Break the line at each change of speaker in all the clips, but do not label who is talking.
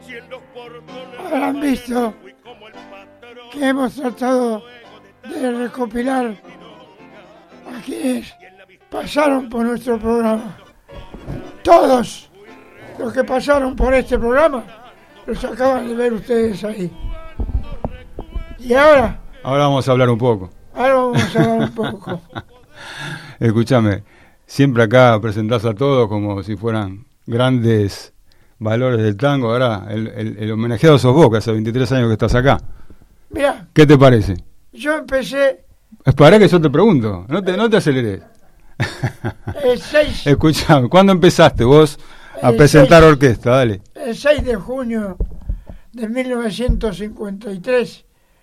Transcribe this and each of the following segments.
habrán visto que hemos tratado de recopilar a quienes pasaron por nuestro programa. Todos los que pasaron por este programa los acaban de ver ustedes ahí. Y ahora
vamos a hablar un poco. Escúchame, siempre acá presentás a todos como si fueran grandes valores del tango. Ahora, el homenajeado sos vos, que hace 23 años que estás acá.
Mirá,
¿qué te parece?
Yo empecé...
Esperá que yo te pregunto, no te aceleres. Escuchame, ¿cuándo empezaste vos a presentar orquesta? Dale.
El 6 de junio de 1953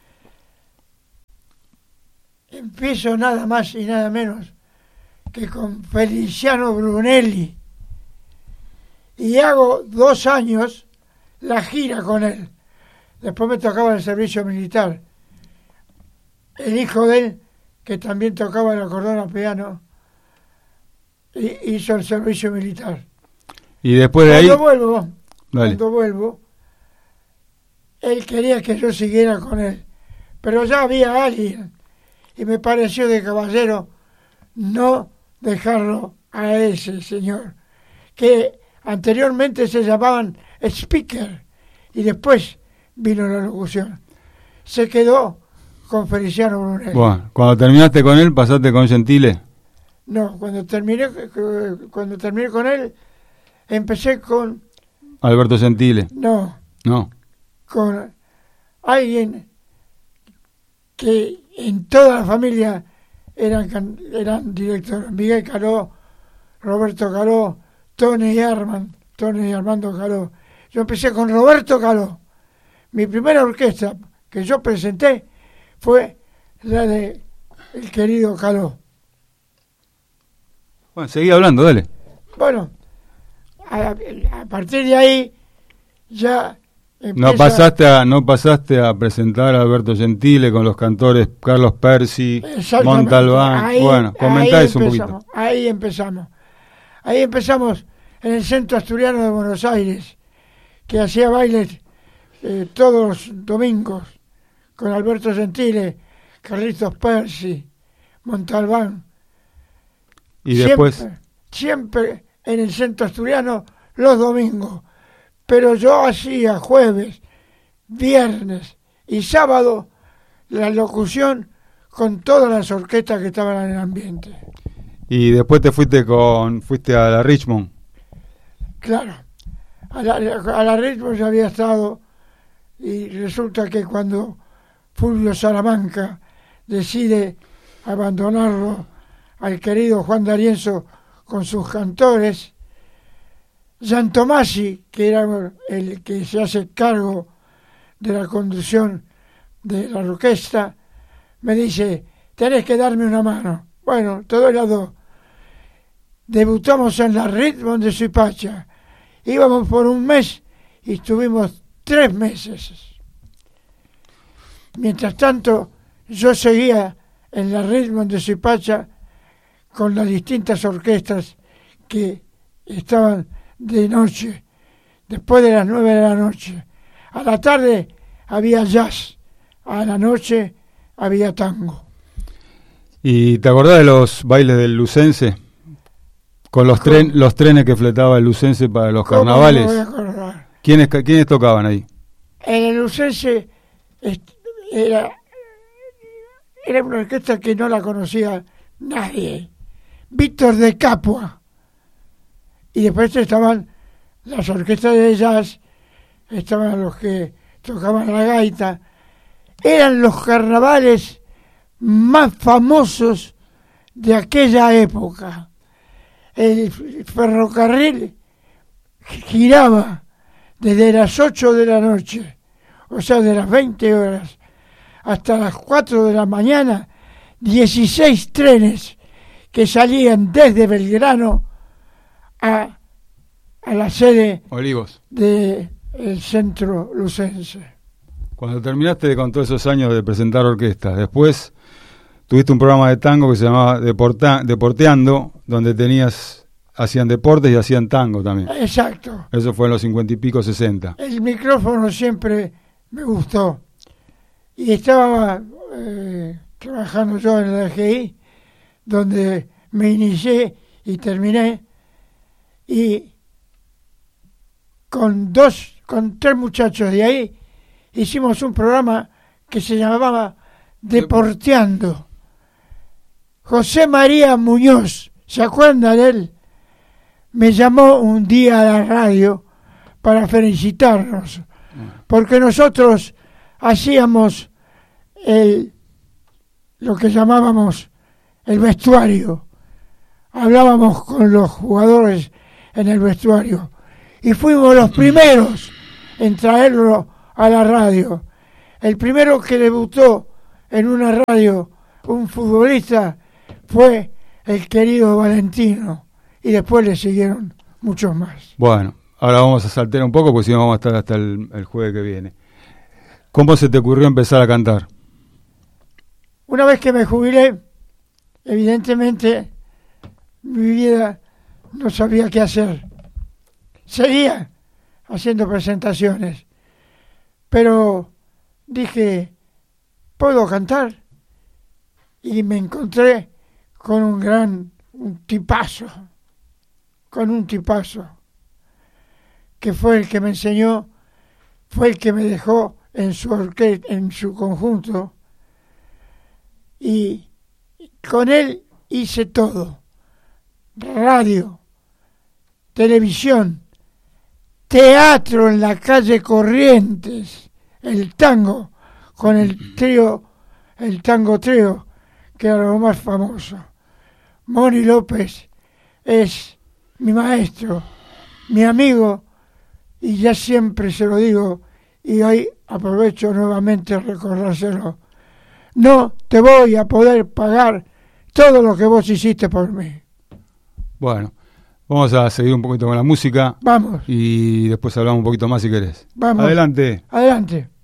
empiezo nada más y nada menos que con Feliciano Brunelli y hago 2 años la gira con él. Después me tocaba el servicio militar. El hijo de él, que también tocaba el acordeón a piano, hizo el servicio militar.
Y después de
cuando vuelvo, él quería que yo siguiera con él, pero ya había alguien y me pareció de caballero no dejarlo a ese señor, que anteriormente se llamaban speaker y después vino la locución. Se quedó con Feliciano Brunelli.
Bueno, cuando terminaste con él, ¿pasaste con Gentile?
No, cuando terminé con él, empecé con...
Alberto Gentile.
No. Con alguien que en toda la familia eran directores. Miguel Caló, Roberto Caló, Tony Armando Caló. Yo empecé con Roberto Caló. Mi primera orquesta que yo presenté fue la de el querido Caló.
Bueno, seguí hablando, dale.
Bueno, a partir de ahí ya
empieza... No pasaste a presentar a Alberto Gentile con los cantores Carlos Percy, Montalbán. Bueno, comentá eso un poquito.
Ahí empezamos en el Centro Asturiano de Buenos Aires, que hacía bailes todos los domingos con Alberto Gentile, Carlitos Percy, Montalbán.
Y después
siempre en el Centro Asturiano los domingos, pero yo hacía jueves, viernes y sábado la locución con todas las orquestas que estaban en el ambiente.
Y después te fuiste a la Richmond.
Claro, a la Richmond ya había estado, y resulta que cuando Fulvio Salamanca decide abandonarlo al querido Juan D'Arienzo con sus cantores, Gian Tomasi, que era el que se hace cargo de la conducción de la orquesta, me dice: tenés que darme una mano. Bueno, te doy las 2. Debutamos en la Richmond de Suipacha. Íbamos por un mes y estuvimos 3 meses. Mientras tanto, yo seguía en la Richmond de Suipacha con las distintas orquestas que estaban de noche, después de las 9 de la noche. A la tarde había jazz, a la noche había tango.
¿Y te acordás de los bailes del Lucense? Con los trenes que fletaba el Lucense para los carnavales.
No me voy a acordar.
¿Quiénes tocaban ahí?
En el Lucense era una orquesta que no la conocía nadie. Víctor de Capua. Y después estaban las orquestas de jazz, estaban los que tocaban la gaita. Eran los carnavales más famosos de aquella época. El ferrocarril giraba desde las 8 de la noche, o sea, de las 20 horas, hasta las 4 de la mañana, 16 trenes que salían desde Belgrano a la sede
Olivos
del centro lucense.
Cuando terminaste con todos esos años de presentar orquestas, después tuviste un programa de tango que se llamaba Deporteando, donde tenías hacían deportes y hacían tango también.
Exacto.
Eso fue en los 50 y pico, 60.
El micrófono siempre me gustó. Y estaba trabajando yo en el DGI, donde me inicié y terminé, y con 3 muchachos de ahí hicimos un programa que se llamaba Deporteando. José María Muñoz, ¿se acuerdan de él? Me llamó un día a la radio para felicitarnos, porque nosotros hacíamos lo que llamábamos el vestuario. Hablábamos con los jugadores en el vestuario y fuimos los primeros en traerlo a la radio. El primero que debutó en una radio, un futbolista, fue el querido Valentino, y después le siguieron muchos más.
Bueno, ahora vamos a saltar un poco porque si no vamos a estar hasta el jueves que viene. ¿Cómo se te ocurrió empezar a cantar?
Una vez que me jubilé, evidentemente mi vida no sabía qué hacer. Seguía haciendo presentaciones, pero dije, ¿puedo cantar? Y me encontré con un tipazo, que fue el que me enseñó, fue el que me dejó en su conjunto, y con él hice todo: radio, televisión, teatro en la calle Corrientes, el tango, con el tango trío, que era lo más famoso. Moni López es mi maestro, mi amigo, y ya siempre se lo digo, y hoy aprovecho nuevamente recordárselo. No te voy a poder pagar todo lo que vos hiciste por mí.
Bueno, vamos a seguir un poquito con la música.
Vamos.
Y después hablamos un poquito más si querés.
Vamos.
Adelante.
Adelante.